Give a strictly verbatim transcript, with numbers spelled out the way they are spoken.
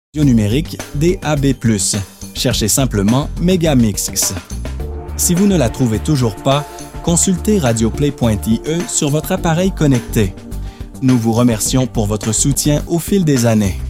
numérique D A B plus. Cherchez simplement Megamix. Si vous ne la trouvez toujours pas, consultez radioplay point I E sur votre appareil connecté. Nous vous remercions pour votre soutien au fil des années.